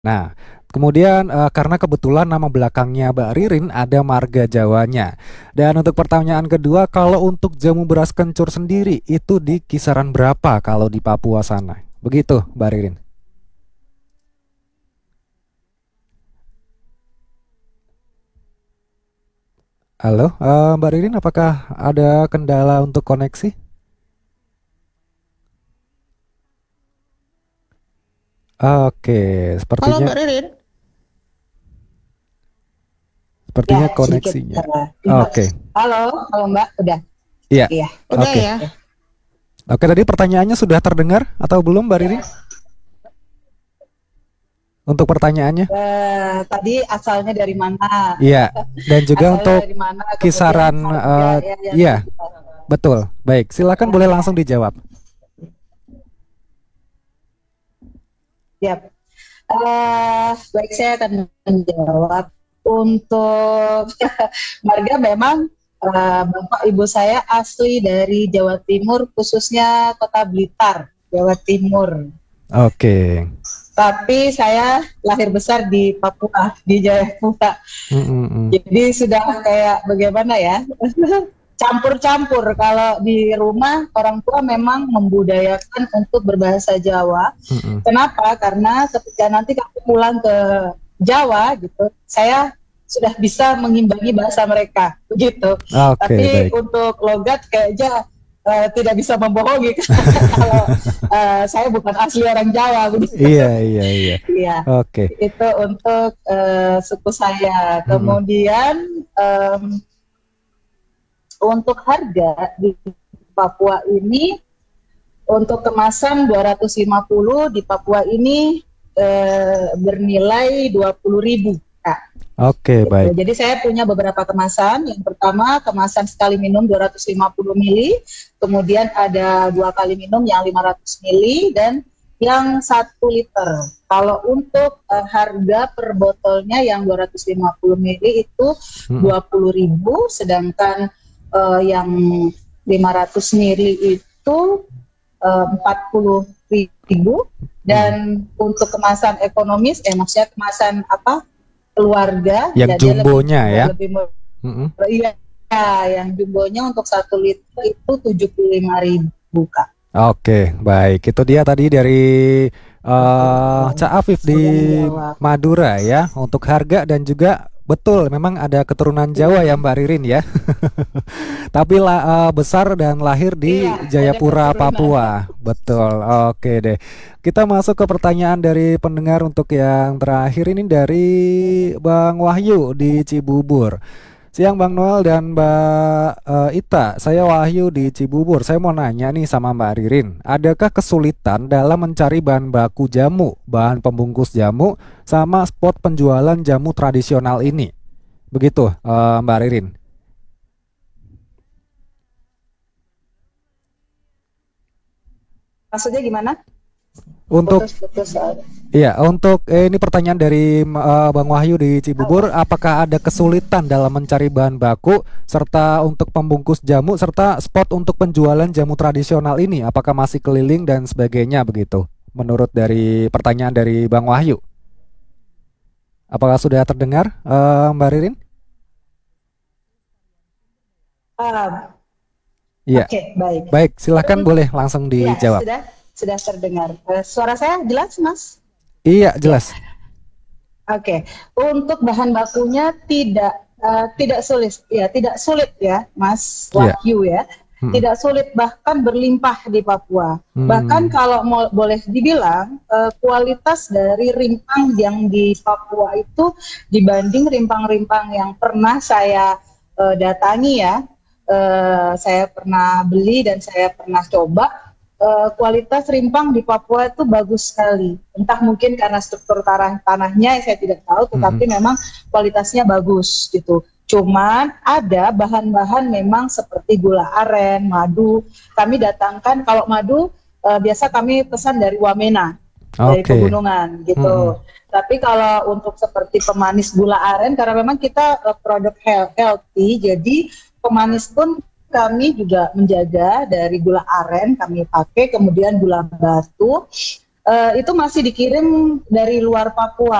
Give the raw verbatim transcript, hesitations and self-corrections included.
Nah, kemudian eh, karena kebetulan nama belakangnya Mbak Ririn ada marga Jawanya. Dan untuk pertanyaan kedua, kalau untuk jamu beras kencur sendiri itu di kisaran berapa kalau di Papua sana? Begitu, Mbak Ririn. Halo, eh, Mbak Ririn, apakah ada kendala untuk koneksi? Oke, Halo sepertinya Mbak Ririn. Ya, sepertinya sedikit. koneksinya. eh, Mbak. Oke, Halo, halo Mbak. Udah. iya, Iya. Udah oke. ya. Oke, tadi pertanyaannya sudah terdengar atau belum, Mbak Ririn? Untuk pertanyaannya? Eh, tadi asalnya dari mana? Iya, dan juga Asalnya untuk dari mana? Kemudian kisaran, harga eh, ya yang iya, dijual. betul. Baik, silakan boleh langsung dijawab. Ya. Eh, baik, saya akan menjawab. Untuk marga memang eh, Bapak Ibu saya asli dari Jawa Timur, khususnya Kota Blitar, Jawa Timur. Oke. Tapi saya lahir besar di Papua, di Jayapura. Mm, mm, mm. Jadi sudah kayak bagaimana ya? Campur-campur. Kalau di rumah orang tua memang membudayakan untuk berbahasa Jawa. Mm, mm. Kenapa? Karena ketika nanti kamu pulang ke Jawa gitu, saya sudah bisa mengimbangi bahasa mereka begitu. Oke, Tapi baik. untuk logat kayaknya uh, tidak bisa membohongi kalau uh, saya bukan asli orang Jawa begitu. Iya, iya, iya. Iya, Oke. itu untuk uh, suku saya. Mm, mm. Kemudian um, untuk harga di Papua ini, untuk kemasan dua ratus lima puluh di Papua ini eh, bernilai dua puluh ribu, Kak. Oke, Gitu. baik. Jadi saya punya beberapa kemasan. Yang pertama kemasan sekali minum dua ratus lima puluh mili, kemudian ada dua kali minum yang lima ratus mili, dan yang satu liter. Kalau untuk uh, harga per botolnya yang dua ratus lima puluh mili itu Mm, mm. dua puluh ribu, sedangkan uh, yang lima ratus mili itu uh, empat puluh ribu, Mm. dan untuk kemasan ekonomis, eh maksudnya kemasan apa, keluarga, Yang ya dia lebih jumbonya ya. lebih Mm, mm. iya, yang jumbonya untuk satu liter itu tujuh puluh lima ribu, Kak. Oke, baik. Itu dia tadi dari Oke, eh Cak Afif di semoga menjawab. Madura ya untuk harga dan juga betul memang ada keturunan Jawa ya Mbak Ririn ya. Tapi lah eh, besar dan lahir Iya, di ada Jayapura, keturunan. Papua. Betul. Oke deh. Kita masuk ke pertanyaan dari pendengar untuk yang terakhir ini dari Bang Wahyu di Cibubur. Siang Bang Noel dan Mbak eh, Ita, saya Wahyu di Cibubur. Saya mau nanya nih sama Mbak Ririn, adakah kesulitan dalam mencari bahan baku jamu, bahan pembungkus jamu, sama spot penjualan jamu tradisional ini? Begitu, eh, Mbak Ririn. Maksudnya gimana? Untuk Putus-putus. Iya, untuk eh, ini pertanyaan dari eh, Bang Wahyu di Cibubur, Halo. apakah ada kesulitan dalam mencari bahan baku serta untuk pembungkus jamu serta spot untuk penjualan jamu tradisional ini, apakah masih keliling dan sebagainya begitu? Menurut dari pertanyaan dari Bang Wahyu, apakah sudah terdengar eh, Mbak Ririn? Ah, Iya, Oke, okay, baik. baik, silahkan boleh langsung Ya, dijawab. sudah sudah terdengar. Uh, suara saya jelas, Mas? Iya, Ya. jelas. Oke, okay. Untuk bahan bakunya tidak uh, tidak sulit, ya tidak sulit ya, Mas Iya. Wahyu ya, Mm-mm. tidak sulit, bahkan berlimpah di Papua. Bahkan Hmm. kalau mau, boleh dibilang uh, kualitas dari rimpang yang di Papua itu dibanding rimpang-rimpang yang pernah saya uh, datangi ya, uh, saya pernah beli dan saya pernah coba. Uh, kualitas rimpang di Papua itu bagus sekali. Entah mungkin karena struktur tanah tanahnya saya tidak tahu, Mm-mm. tetapi memang kualitasnya bagus gitu. Cuman ada bahan-bahan memang seperti gula aren, madu. Kami datangkan kalau madu uh, biasa kami pesan dari Wamena, dari Oke. pegunungan Mm-mm. gitu. Tapi kalau untuk seperti pemanis gula aren, karena memang kita uh, produk healthy, jadi pemanis pun kami juga menjaga dari gula aren kami pakai, kemudian gula batu, uh, itu masih dikirim dari luar Papua.